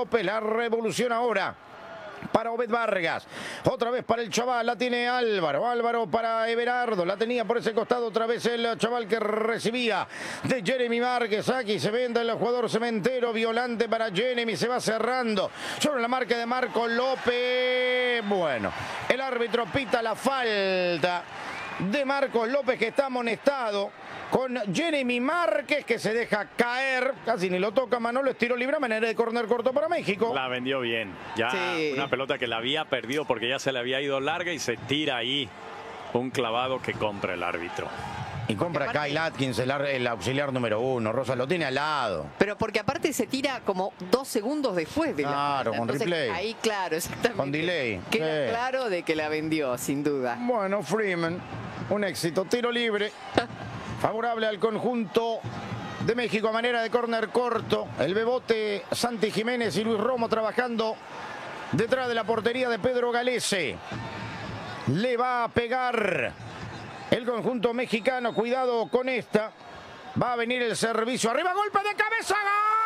López. La revolución ahora para Obed Vargas, otra vez para el chaval, la tiene Álvaro para Everardo, la tenía por ese costado otra vez el chaval que recibía de Jeremy Márquez. Aquí se vende el jugador cementero, Violante para Jeremy, se va cerrando sobre la marca de Marco López. Bueno, el árbitro pita la falta de Marcos López, que está amonestado con Jeremy Márquez, que se deja caer, casi ni lo toca. Manolo, estiro libre, manera de córner corto para México. La vendió bien, ya sí. Una pelota que la había perdido porque ya se le había ido larga y se tira ahí un clavado que compra el árbitro. Y compra Kyle Atkins, el auxiliar número 1. Rosa lo tiene al lado. Pero porque aparte se tira como 2 segundos después de claro, con replay. Ahí, claro, exactamente. Con delay. Queda claro de que la vendió, sin duda. Bueno, Freeman, un éxito. Tiro libre. Favorable al conjunto de México a manera de córner corto. El bebote Santi Jiménez y Luis Romo trabajando detrás de la portería de Pedro Galese. Le va a pegar el conjunto mexicano. Cuidado con esta. Va a venir el servicio. Arriba, golpe de cabeza. ¡Gol!